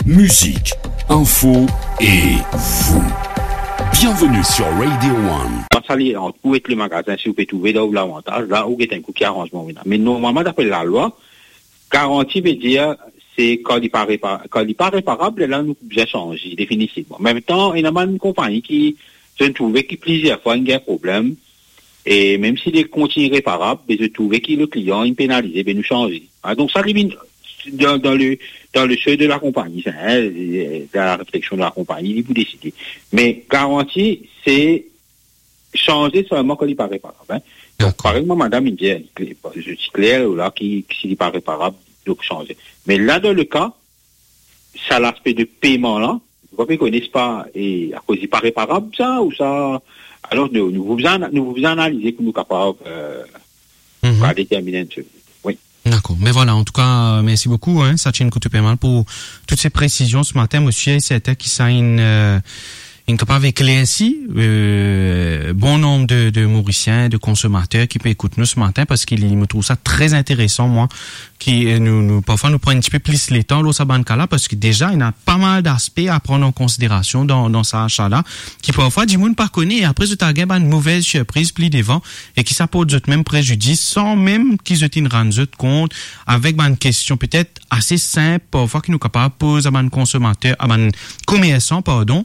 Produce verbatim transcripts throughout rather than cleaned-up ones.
musique, info et vous. Bienvenue sur Radio One. On peut être le magasin, si vous pouvez trouver là où l'avantage, là où il y a un coup qui arrangement. Mais normalement, d'après la loi, garantie veut dire, c'est quand il n'est pas réparable, quand il n'est pas réparable, là, nous pouvons changer définitivement. En même temps, il y a une compagnie qui se trouve qui plusieurs fois il y a un problème. Et même s'il est continue réparable, mais je trouvais que le client est pénalisé, ben nous changer. Ah, donc ça limite dans, dans le dans le seuil de la compagnie, hein, dans la réflexion de la compagnie, vous décidez. Mais garantie, c'est changer seulement quand il n'est pas réparable. Hein. Donc par exemple, madame, il dit, je suis clair là, qui s'il n'est pas réparable, donc changer. Mais là dans le cas, ça l'aspect de paiement là, vous ne connaissez pas et à cause il n'est pas réparable ça ou ça. Alors, nous, nous vous en, nous vous analyser que nous sommes capables euh, mm-hmm. de déterminer un truc. Oui. D'accord. Mais voilà, en tout cas, merci beaucoup, hein, Sachin Koutoupémal, pour toutes ces précisions ce matin. Monsieur, c'était qui ça une, euh, une capable éclairci, euh, bon nombre de, de Mauriciens, de consommateurs qui peut écouter nous ce matin parce qu'il me trouve ça très intéressant, moi, qui nous, nous parfois nous prend un petit peu plus les temps, l'eau là parce que déjà, il y a pas mal d'aspects à prendre en considération dans, dans sa achat-là, qui parfois, du monde pas connaît, et après, tu as une mauvaise surprise, pli devant, et qui s'apporte de même préjudice, sans même qu'ils aient une rende compte, avec une question peut-être assez simple, parfois, qui nous capable de poser à un consommateur, à un commerçant, pardon,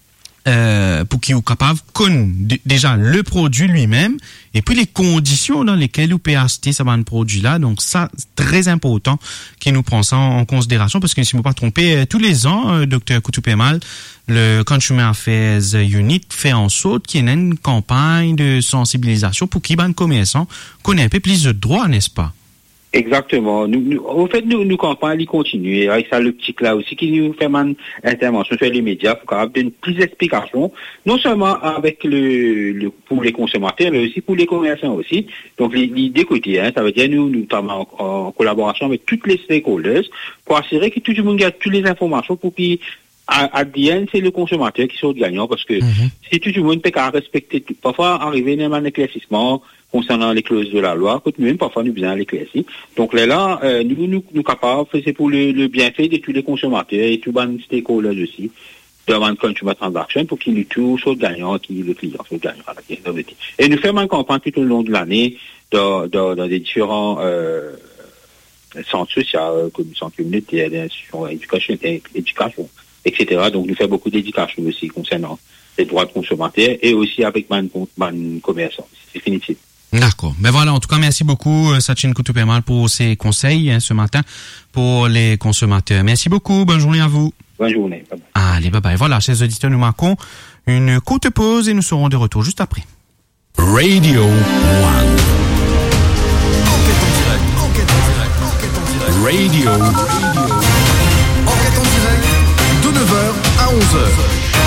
Euh, pour qu'il soit capable de connaître déjà le produit lui-même et puis les conditions dans lesquelles on peut acheter ce produit-là. Donc ça, c'est très important qu'il nous prenne ça en considération parce que si je ne me pas tromper, tous les ans, euh, docteur Koutoupémal, le Consumer Affairs Unit fait en sorte qu'il y ait une campagne de sensibilisation pour qu'il y ait un commerçant connaisse un peu plus de droits, n'est-ce pas? Exactement. Nous, nous, au fait, nous, nous campagne, continue. Avec ça, le petit là aussi, qui nous fait une intervention sur les médias pour qu'on donne plus d'explications, non seulement avec le, le, pour les consommateurs, mais aussi pour les commerçants aussi. Donc, l'idée côté, hein, ça veut dire, nous, nous sommes en, en collaboration avec toutes les stakeholders pour assurer que tout le monde a toutes les informations pour qu'il À, à Diane, c'est le consommateur qui sort gagnant parce que mm-hmm. si tout le monde peut qu'à respecter, parfois arriver à un éclaircissement concernant les clauses de la loi, même parfois nous besoin l'éclaircir. Donc là, là euh, nous, nous, nous capables, c'est pour le, le bienfait de tous les consommateurs et tous les stakeholders aussi, devant le consumer transaction pour qu'il nous tout soit gagnant, qu'il le client soit gagnant à la fin de Et nous faisons une campagne tout au long de l'année dans, dans, dans des différents, euh, centres sociaux, comme centres communautaires, institutions, éducation, éducation. et cetera. Donc, nous faisons beaucoup d'éducation aussi concernant les droits de consommateurs et aussi avec man commerçant. C'est définitif. D'accord. Ben voilà, en tout cas, merci beaucoup, Sachin Koutoupémal, pour ces conseils hein, ce matin pour les consommateurs. Merci beaucoup. Bonne journée à vous. Bonne journée. Bye bye. Allez, bye bye. Voilà, chers auditeurs, nous marquons une courte pause et nous serons de retour juste après. Radio One. Enquête en direct. Enquête en direct. Enquête en direct. Radio. Radio. Enquête en direct de neuf heures à onze heures.